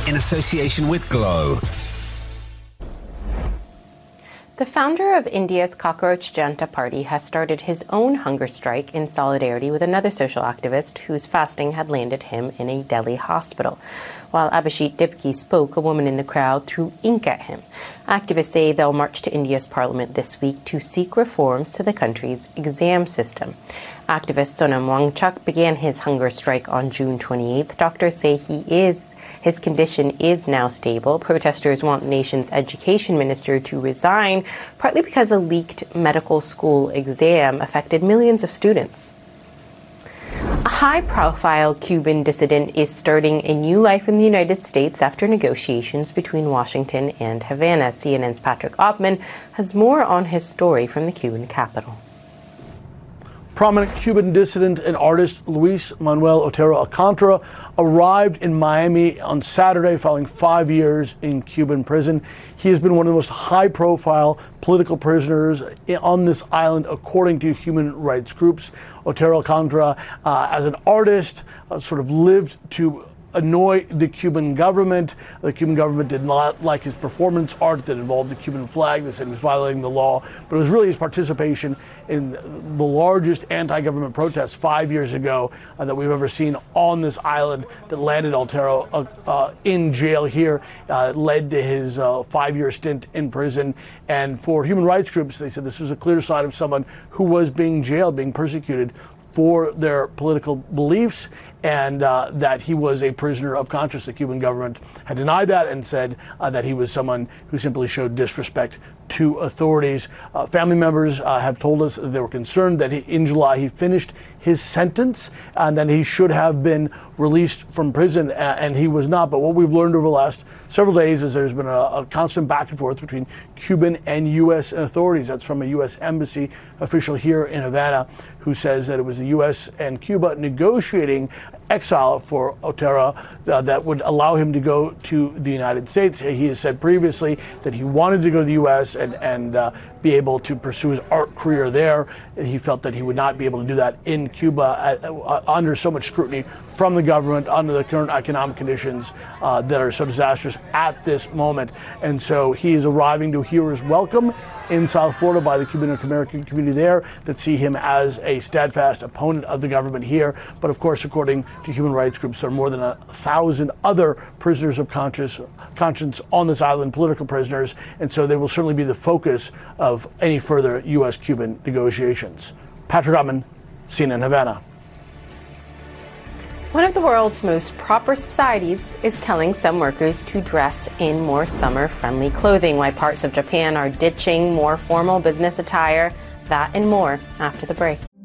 in association with Glow. The founder of India's Cockroach Janta Party has started his own hunger strike in solidarity with another social activist whose fasting had landed him in a Delhi hospital. While Abhishek Dipki spoke, a woman in the crowd threw ink at him. Activists say they'll march to India's parliament this week to seek reforms to the country's exam system. Activist Sonam Wangchuk began his hunger strike on June 28th. Doctors say his condition is now stable. Protesters want the nation's education minister to resign, partly because a leaked medical school exam affected millions of students. A high-profile Cuban dissident is starting a new life in the United States after negotiations between Washington and Havana. CNN's Patrick Oppman has more on his story from the Cuban capital. Prominent Cuban dissident and artist Luis Manuel Otero Alcantara arrived in Miami on Saturday following 5 years in Cuban prison. He has been one of the most high-profile political prisoners on this island, according to human rights groups. Otero Alcantara, as an artist, sort of lived to annoy the Cuban government. The Cuban government did not like his performance art that involved the Cuban flag. They said he was violating the law, but it was really his participation in the largest anti-government protests 5 years ago that we've ever seen on this island that landed Otero in jail here, led to his 5-year stint in prison. And for human rights groups, they said this was a clear sign of someone who was being jailed, being persecuted for their political beliefs, and that he was a prisoner of conscience. The Cuban government had denied that and said that he was someone who simply showed disrespect to authorities. Family members have told us that they were concerned that in July he finished his sentence and that he should have been released from prison, and he was not. But what we've learned over the last several days is there's been a constant back and forth between Cuban and U.S. authorities. That's from a U.S. embassy official here in Havana, who says that it was the U.S. and Cuba negotiating exile for Otero that would allow him to go to the United States. He has said previously that he wanted to go to the U.S. and be able to pursue his art career there. He felt that he would not be able to do that in Cuba under so much scrutiny from the government, under the current economic conditions that are so disastrous at this moment. And so he is arriving to hear his welcome in South Florida by the Cuban-American community there that see him as a steadfast opponent of the government here. But of course, according to human rights groups, there are more than 1,000 other prisoners of conscience on this island, political prisoners, and so they will certainly be the focus of any further U.S.-Cuban negotiations. Patrick Oppman, CNN Havana. One of the world's most proper societies is telling some workers to dress in more summer-friendly clothing, while parts of Japan are ditching more formal business attire. That and more after the break.